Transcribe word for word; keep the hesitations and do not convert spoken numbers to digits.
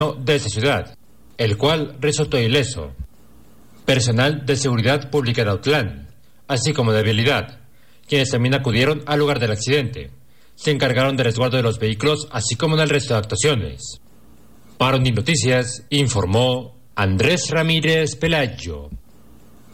de esta ciudad, el cual resultó ileso. Personal de seguridad pública de Autlán, así como de vialidad, quienes también acudieron al lugar del accidente, se encargaron del resguardo de los vehículos, así como del resto de actuaciones. Para Unir Noticias, informó Andrés Ramírez Pelayo.